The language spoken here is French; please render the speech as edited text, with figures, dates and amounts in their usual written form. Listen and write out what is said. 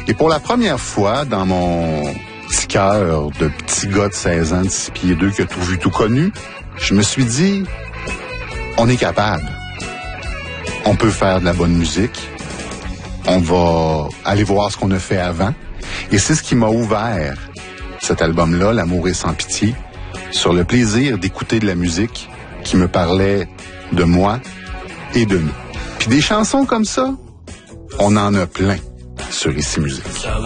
Et pour la première fois, dans mon petit cœur de petit gars de 16 ans, de 6 pieds 2, qui a tout vu, tout connu, je me suis dit, on est capable. On peut faire de la bonne musique. On va aller voir ce qu'on a fait avant. Et c'est ce qui m'a ouvert cet album-là, L'amour est sans pitié, sur le plaisir d'écouter de la musique qui me parlait de moi et de nous. Puis des chansons comme ça, on en a plein sur Ici Musique.